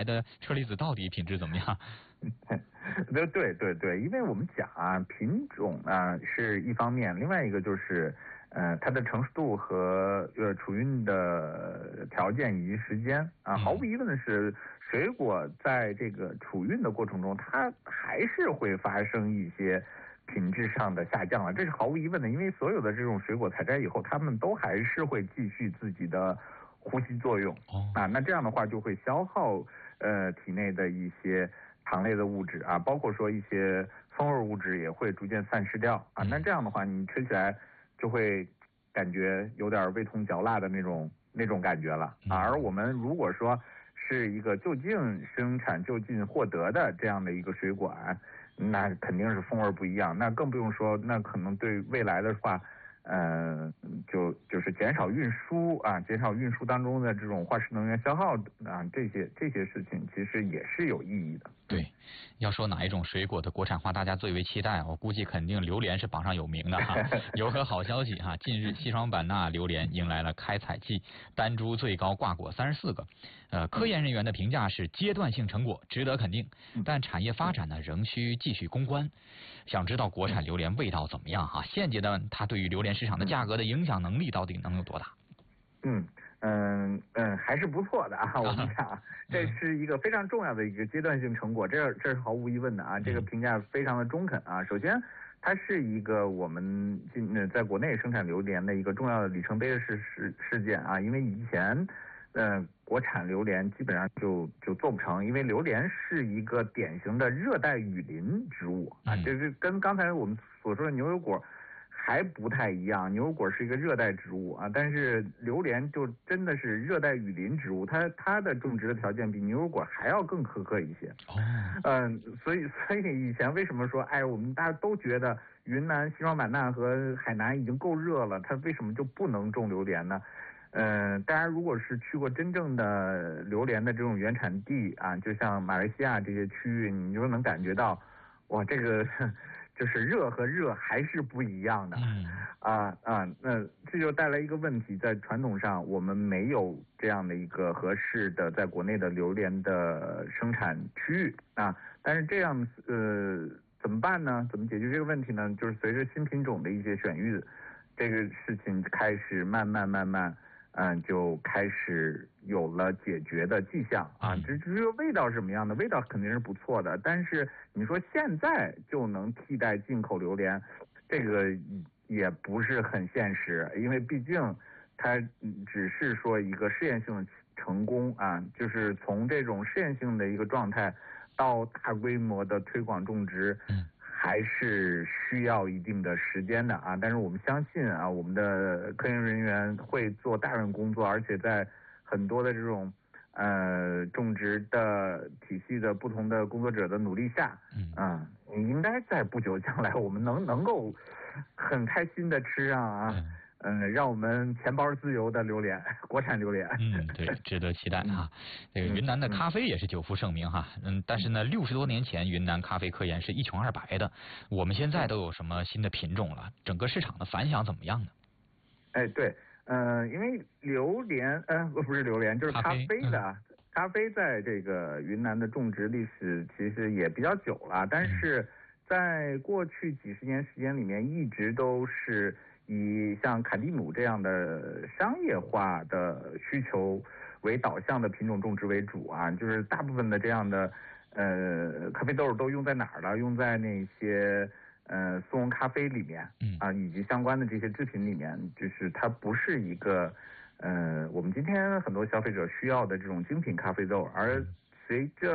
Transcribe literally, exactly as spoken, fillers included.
的车厘子到底品质怎么样？ 对对对对，因为我们讲啊，品种啊是一方面，另外一个就是呃它的成熟度和呃储运的条件以及时间啊，毫无疑问的是，水果在这个储运的过程中，它还是会发生一些品质上的下降了，这是毫无疑问的，因为所有的这种水果采摘以后，它们都还是会继续自己的呼吸作用啊，那这样的话就会消耗呃体内的一些糖类的物质啊，包括说一些风味物质也会逐渐散失掉啊。那这样的话，你吃起来就会感觉有点味同嚼蜡的那种那种感觉了啊。而我们如果说是一个就近生产、就近获得的这样的一个水果啊，那肯定是风味不一样。那更不用说，那可能对未来的话。呃，就就是减少运输啊，减少运输当中的这种化石能源消耗啊，这些这些事情其实也是有意义的。 对，要说哪一种水果的国产化大家最为期待，我估计肯定榴莲是榜上有名的哈。有个好消息哈，近日西双版纳榴莲迎来了开采季，单株最高挂果三十四个。呃，科研人员的评价是阶段性成果，值得肯定。但产业发展呢，仍需继续攻关。想知道国产榴莲味道怎么样哈？现阶段它对于榴莲市场的价格的影响能力到底能有多大？ 嗯嗯嗯，还是不错的啊！我们讲，这是一个非常重要的一个阶段性成果，这这是毫无疑问的啊！这个评价非常的中肯啊。首先，它是一个我们进在国内生产榴莲的一个重要的里程碑的事事事件啊，因为以前。呃，国产榴莲基本上就就做不成，因为榴莲是一个典型的热带雨林植物啊，这是跟刚才我们所说的牛油果还不太一样。牛油果是一个热带植物啊，但是榴莲就真的是热带雨林植物，它它的种植的条件比牛油果还要更苛刻一些。嗯、呃，所以所以以前为什么说，哎，我们大家都觉得云南、西双版纳和海南已经够热了，它为什么就不能种榴莲呢？嗯、呃，大家如果是去过真正的榴莲的这种原产地啊，就像马来西亚这些区域，你就能感觉到，哇，这个就是热和热还是不一样的。嗯啊啊，那这就带来一个问题，在传统上我们没有这样的一个合适的在国内的榴莲的生产区域啊。但是这样呃怎么办呢？怎么解决这个问题呢？就是随着新品种的一些选育，这个事情开始慢慢慢慢。嗯，就开始有了解决的迹象啊。至至于味道是什么样的，味道肯定是不错的，但是你说现在就能替代进口榴莲，这个也不是很现实，因为毕竟它只是说一个试验性的成功啊，就是从这种试验性的一个状态到大规模的推广种植。还是需要一定的时间的啊，但是我们相信啊，我们的科研人员会做大量工作，而且在很多的这种呃种植的体系的不同的工作者的努力下，嗯啊，应该在不久将来，我们能能够很开心的吃上啊。嗯嗯，让我们钱包自由的榴莲，国产榴莲。 嗯，对，值得期待啊。这个云南的咖啡也是久负盛名哈，嗯，但是呢，六十多年前云南咖啡科研是一穷二白的，我们现在都有什么新的品种了？整个市场的反响怎么样呢？ 哎，对，呃，因为榴莲，呃，不是榴莲，就是咖啡的，嗯、咖啡在这个云南的种植历史其实也比较久了，但是在过去几十年时间里面，一直都是。以像卡迪姆这样的商业化的需求为导向的品种种植为主啊，就是大部分的这样的呃咖啡豆都用在哪儿了？用在那些呃速溶咖啡里面啊，以及相关的这些制品里面，就是它不是一个呃我们今天很多消费者需要的这种精品咖啡豆，而随着